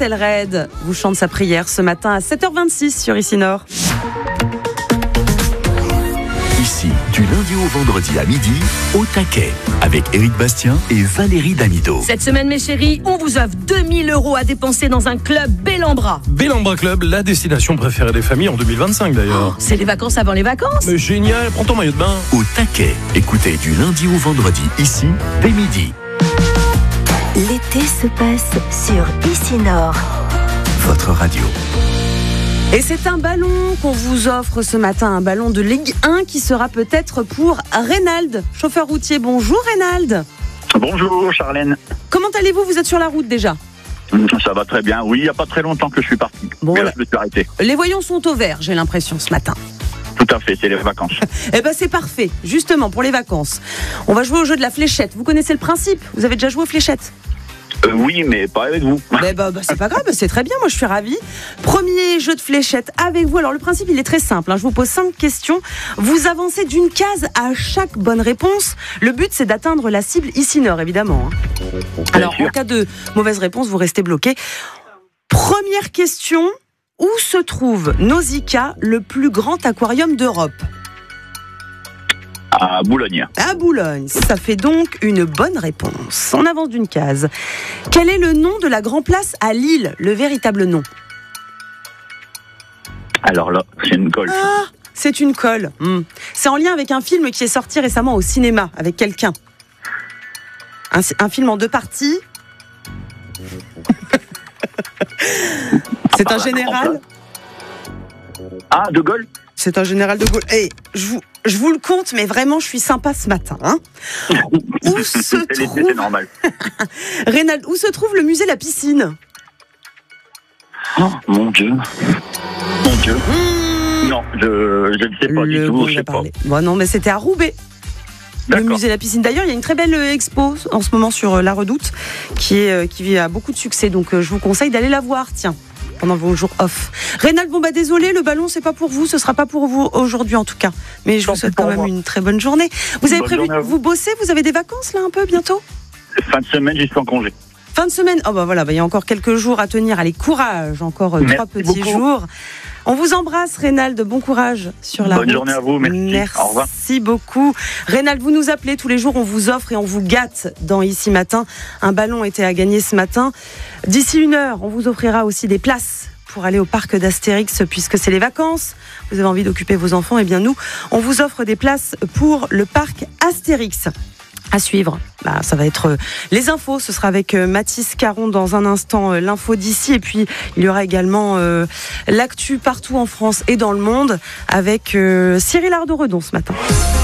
Red vous chante sa prière ce matin à 7h26 sur Ici Nord. Ici, du lundi au vendredi à midi, au taquet, avec Éric Bastien et Valérie Damido. Cette semaine, mes chéris, on vous offre 2000 € à dépenser dans un club Bellambra. Bellambra Club, la destination préférée des familles en 2025 d'ailleurs. C'est les vacances avant les vacances. Mais génial, prends ton maillot de bain. Au taquet, écoutez du lundi au vendredi, ici, dès midi. L'été se passe sur Ici Nord. Votre radio. Et c'est un ballon qu'on vous offre ce matin, un ballon de Ligue 1 qui sera peut-être pour Reynald, chauffeur routier. Bonjour Reynald. Bonjour Charlène. Comment allez-vous ? Vous êtes sur la route déjà ? Ça va très bien. Oui, il n'y a pas très longtemps que je suis parti. Bon, mais là, je me suis arrêté. Les voyants sont au vert, j'ai l'impression, ce matin. Tout à fait, c'est les vacances. Eh ben c'est parfait, justement pour les vacances. On va jouer au jeu de la fléchette. Vous connaissez le principe ? Vous avez déjà joué aux fléchettes ? Oui, mais pas avec vous. C'est pas grave, c'est très bien, moi je suis ravie. Premier jeu de fléchettes avec vous. Alors le principe il est très simple, je vous pose 5 questions. Vous avancez d'une case à chaque bonne réponse. Le but c'est d'atteindre la cible Ici Nord évidemment. Alors en cas de mauvaise réponse, vous restez bloqué. Première question, où se trouve Nausicaa, le plus grand aquarium d'Europe ? À Boulogne. À Boulogne, ça fait donc une bonne réponse. On avance d'une case. Quel est le nom de la Grand Place à Lille, le véritable nom ? Alors là, c'est une colle. Ah, c'est une colle. C'est en lien avec un film qui est sorti récemment au cinéma avec quelqu'un. Un film en 2 parties. C'est un général. Ah, De Gaulle ? C'est un général de Gaulle. Hey, je vous le compte, mais vraiment, je suis sympa ce matin. Où se trouve... C'est normal. Reynald, où se trouve le musée La Piscine ? Oh, mon Dieu. Non, je ne sais pas du tout. Je sais pas. Bon, non, mais c'était à Roubaix. Le musée La Piscine. D'ailleurs, il y a une très belle expo en ce moment sur la Redoute qui a beaucoup de succès. Donc, je vous conseille d'aller la voir. Tiens. Pendant vos jours off. Reynald, désolé, le ballon, c'est pas pour vous, ce sera pas pour vous aujourd'hui en tout cas. Mais je vous souhaite quand même une très bonne journée. Vous avez prévu de vous bosser ? Vous avez des vacances là un peu bientôt ? Fin de semaine, je suis en congé. Fin de semaine ? Oh bah voilà, il y a encore quelques jours à tenir. Allez, courage, encore 3 petits jours. On vous embrasse, Reynald. Bon courage sur la route. Bonne journée à vous. Merci. Au revoir. Merci beaucoup. Reynald, vous nous appelez tous les jours. On vous offre et on vous gâte dans Ici Matin. Un ballon était à gagner ce matin. D'ici 1 heure, on vous offrira aussi des places pour aller au parc d'Astérix puisque c'est les vacances. Vous avez envie d'occuper vos enfants. Eh bien, nous, on vous offre des places pour le parc Astérix. À suivre, ça va être les infos. Ce sera avec Mathis Caron dans un instant, l'info d'ici. Et puis, il y aura également l'actu partout en France et dans le monde avec Cyril Ardo-Redon ce matin.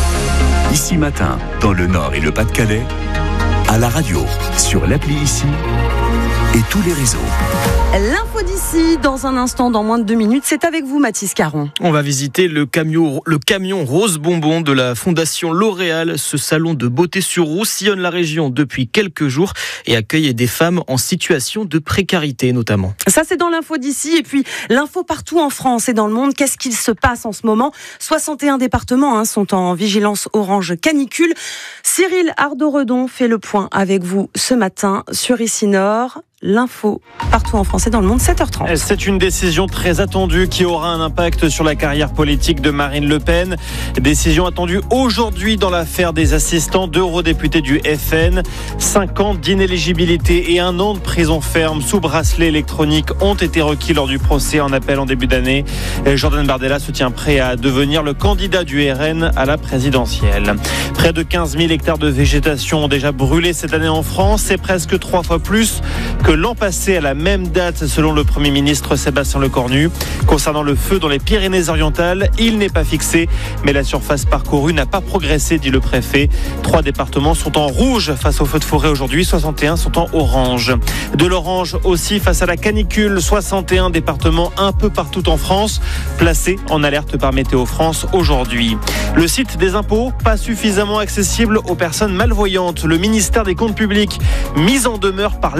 Ici Matin, dans le Nord et le Pas-de-Calais, à la radio, sur l'appli Ici et tous les réseaux. L'info d'ici, dans un instant, dans moins de 2 minutes, c'est avec vous, Mathis Caron. On va visiter le camion Rose Bonbon de la Fondation L'Oréal. Ce salon de beauté sur Roue sillonne la région depuis quelques jours et accueille des femmes en situation de précarité notamment. Ça, c'est dans l'info d'ici. Et puis, l'info partout en France et dans le monde. Qu'est-ce qu'il se passe en ce moment ? 61 départements sont en vigilance orange canicule. Cyril Ardo-Redon fait le point avec vous ce matin sur Ici Nord. L'info partout en France et dans le monde, 7h30. C'est une décision très attendue qui aura un impact sur la carrière politique de Marine Le Pen. Décision attendue aujourd'hui dans l'affaire des assistants d'eurodéputés du FN. 5 ans d'inéligibilité et 1 an de prison ferme sous bracelet électronique ont été requis lors du procès en appel en début d'année. Jordan Bardella se tient prêt à devenir le candidat du RN à la présidentielle. Près de 15 000 hectares de végétation ont déjà brûlé cette année en France. C'est presque 3 fois plus que l'an passé à la même date selon le Premier ministre Sébastien Lecornu. Concernant le feu dans les Pyrénées-Orientales, il n'est pas fixé, mais la surface parcourue n'a pas progressé, dit le préfet. 3 départements sont en rouge face aux feux de forêt aujourd'hui, 61 sont en orange. De l'orange aussi face à la canicule, 61 départements un peu partout en France, placés en alerte par Météo France aujourd'hui. Le site des impôts, pas suffisamment accessible aux personnes malvoyantes. Le ministère des Comptes publics, mis en demeure par l'Arcom.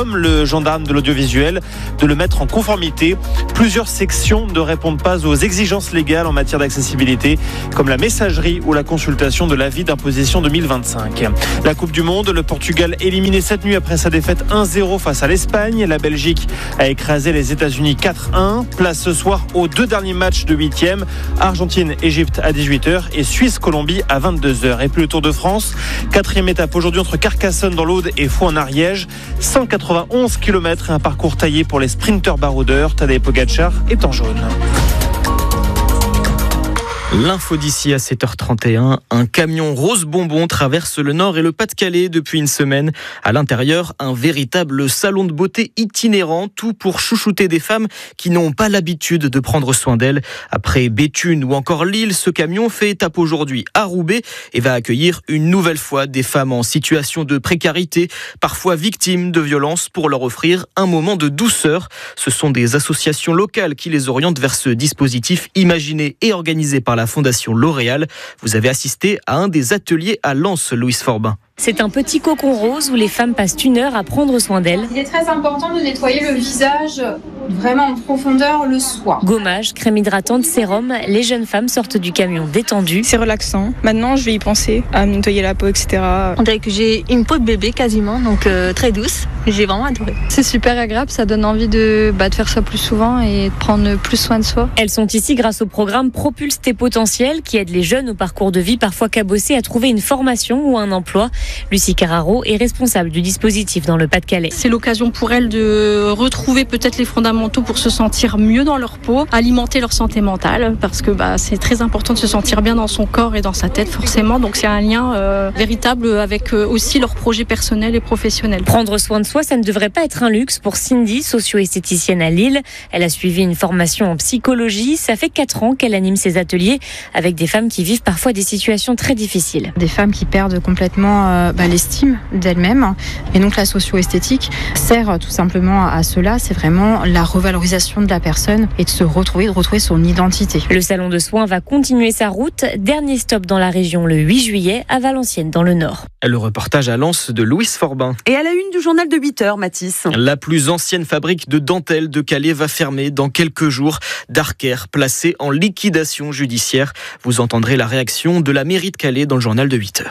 comme le gendarme de l'audiovisuel, de le mettre en conformité. Plusieurs sections ne répondent pas aux exigences légales en matière d'accessibilité, comme la messagerie ou la consultation de l'avis d'imposition 2025. La Coupe du Monde, le Portugal éliminé cette nuit après sa défaite 1-0 face à l'Espagne. La Belgique a écrasé les États-Unis 4-1. Place ce soir aux 2 derniers matchs de 8e. Argentine-Égypte à 18h et Suisse-Colombie à 22h. Et puis le Tour de France, 4e étape aujourd'hui entre Carcassonne dans l'Aude et Faux en Ariège. 191 km et un parcours taillé pour les sprinteurs baroudeurs. Tadej Pogacar est en jaune. L'info d'ici à 7h31, un camion rose bonbon traverse le Nord et le Pas-de-Calais depuis une semaine. À l'intérieur, un véritable salon de beauté itinérant, tout pour chouchouter des femmes qui n'ont pas l'habitude de prendre soin d'elles. Après Béthune ou encore Lille, ce camion fait étape aujourd'hui à Roubaix et va accueillir une nouvelle fois des femmes en situation de précarité, parfois victimes de violences, pour leur offrir un moment de douceur. Ce sont des associations locales qui les orientent vers ce dispositif imaginé et organisé par la Fondation L'Oréal. Vous avez assisté à un des ateliers à Lens, Louise Forbin. C'est un petit cocon rose où les femmes passent 1 heure à prendre soin d'elles. Il est très important de nettoyer le visage vraiment en profondeur le soir. Gommage, crème hydratante, sérum, les jeunes femmes sortent du camion détendues. C'est relaxant. Maintenant, je vais y penser à me nettoyer la peau, etc. On dirait que j'ai une peau de bébé quasiment, donc très douce. J'ai vraiment adoré. C'est super agréable, ça donne envie de faire ça plus souvent et de prendre plus soin de soi. Elles sont ici grâce au programme Propulse tes potentiels qui aide les jeunes au parcours de vie parfois cabossés à trouver une formation ou un emploi. Lucie Carraro est responsable du dispositif dans le Pas-de-Calais. C'est l'occasion pour elles de retrouver peut-être les fondamentaux pour se sentir mieux dans leur peau, alimenter leur santé mentale, parce que c'est très important de se sentir bien dans son corps et dans sa tête forcément. Donc c'est un lien véritable avec aussi leurs projets personnels et professionnels. Prendre soin de soi, ça ne devrait pas être un luxe pour Cindy, socio-esthéticienne à Lille. Elle a suivi une formation en psychologie. Ça fait 4 ans qu'elle anime ses ateliers avec des femmes qui vivent parfois des situations très difficiles. Des femmes qui perdent complètement l'estime d'elles-mêmes. Et donc la socio-esthétique sert tout simplement à cela. C'est vraiment la revalorisation de la personne et de retrouver son identité. Le salon de soins va continuer sa route. Dernier stop dans la région le 8 juillet à Valenciennes dans le Nord. Le reportage à Lens de Louise Forbin. Et à la une du journal de 8h, Mathis. La plus ancienne fabrique de dentelle de Calais va fermer dans quelques jours. Darker placé en liquidation judiciaire. Vous entendrez la réaction de la mairie de Calais dans le journal de 8h.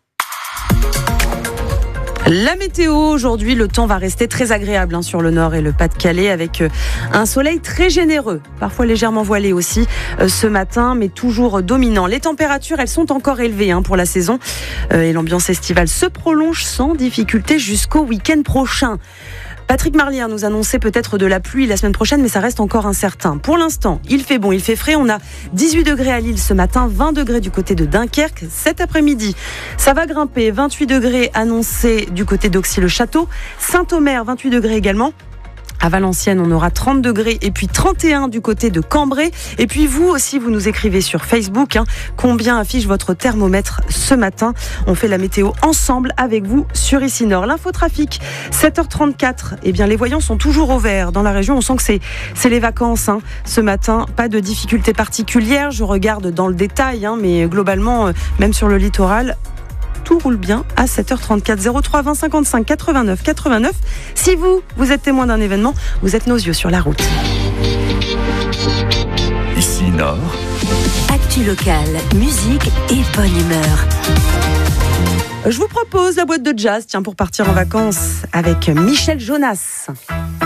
La météo, aujourd'hui, le temps va rester très agréable sur le Nord et le Pas-de-Calais avec un soleil très généreux, parfois légèrement voilé aussi ce matin, mais toujours dominant. Les températures, elles sont encore élevées pour la saison et l'ambiance estivale se prolonge sans difficulté jusqu'au week-end prochain. Patrick Marlière nous annonçait peut-être de la pluie la semaine prochaine, mais ça reste encore incertain. Pour l'instant, il fait bon, il fait frais. On a 18 degrés à Lille ce matin, 20 degrés du côté de Dunkerque. Cet après-midi, ça va grimper. 28 degrés annoncés du côté d'Auxy-le-Château. Saint-Omer, 28 degrés également. À Valenciennes, on aura 30 degrés et puis 31 du côté de Cambrai. Et puis vous aussi, vous nous écrivez sur Facebook combien affiche votre thermomètre ce matin. On fait la météo ensemble avec vous sur Ici Nord. L'infotrafic, 7h34. Eh bien, les voyants sont toujours au vert dans la région. On sent que c'est les vacances ce matin. Pas de difficultés particulières. Je regarde dans le détail, mais globalement, même sur le littoral, tout roule bien à 7h34. 03 20 55 89 89. Si vous êtes témoin d'un événement, vous êtes nos yeux sur la route. Ici Nord. Actu locale, musique et bonne humeur. Je vous propose la boîte de jazz, pour partir en vacances avec Michel Jonas.